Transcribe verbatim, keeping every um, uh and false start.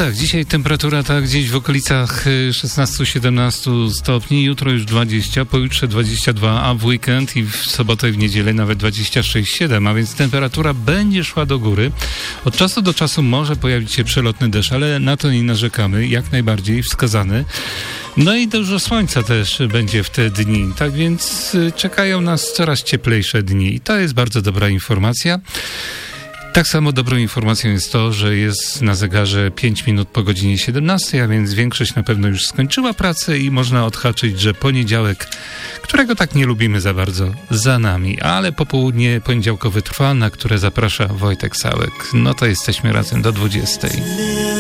tak, dzisiaj temperatura tak gdzieś w okolicach szesnaście siedemnaście stopni, jutro już dwadzieścia, pojutrze dwadzieścia dwa, a w weekend i w sobotę i w niedzielę nawet dwadzieścia sześć siedem, a więc temperatura będzie szła do góry. Od czasu do czasu może pojawić się przelotny deszcz, ale na to nie narzekamy, jak najbardziej wskazany. No i dużo słońca też będzie w te dni, tak więc czekają nas coraz cieplejsze dni i to jest bardzo dobra informacja. Tak samo dobrą informacją jest to, że jest na zegarze pięć minut po godzinie siedemnastej, a więc większość na pewno już skończyła pracę i można odhaczyć, że poniedziałek, którego tak nie lubimy za bardzo, za nami, ale popołudnie poniedziałkowe trwa, na które zaprasza Wojtek Sałek. No to jesteśmy razem do dwudziestej.